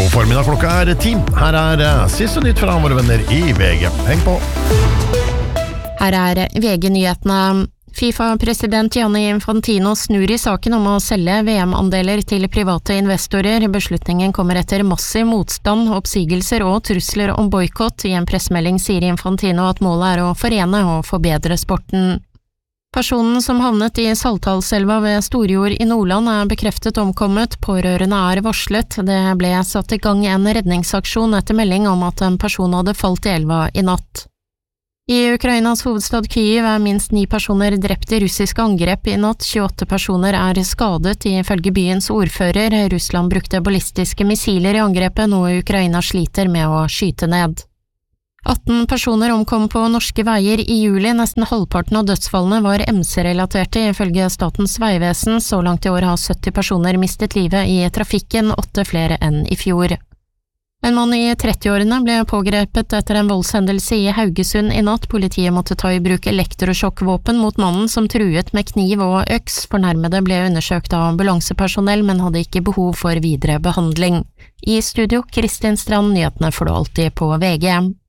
God formiddag, klokka 10. Her siste nytt fra våre venner I VG. Heng på! Her VG-nyhetene. FIFA-president Gianni Infantino snur I saken om å selge VM-andeler til private investorer. Beslutningen kommer etter massiv motstand, oppsigelser og trusler om boykott. I en pressemelding sier Infantino at målet å forene og forbedre sporten. Personen som havnet I Saltdalselva ved Storjord I Nordland bekreftet omkommet, pårørende varslet. Det ble satt I gang en redningsaksjon etter melding om at en person hadde falt I elva I natt. I Ukrainas hovedstad Kyiv minst 9 personer drept I russiske angrep I natt. 28 personer skadet ifølge byens ordfører. Russland brukte ballistiske missiler I angrepet, noe Ukraina sliter med å skyte ned. 18 personer omkom på norske veier I juli. Nesten halvparten av dødsfallene var MC-relaterte ifølge Statens vegvesen. Så langt I år har 70 personer mistet livet I trafikken, 8 flere enn I fjor. En mann I 30-årene ble pågrepet etter en voldshendelse I Haugesund I natt. Politiet måtte ta I bruk elektrosjokkvåpen mot mannen som truet med kniv og øks. Fornærmede ble undersøkt av ambulansepersonell, men hadde ikke behov for videre behandling. I studio, Kristin Strand, nyhetene får du alltid på VG.